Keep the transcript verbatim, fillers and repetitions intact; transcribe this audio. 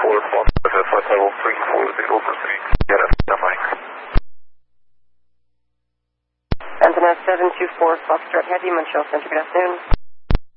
four, Foxtrot, flight level three four zero, proceeding to Sierra Sierra Mike. Antenna seven two four, Foxtrot Heavy, Montreal Center, good afternoon.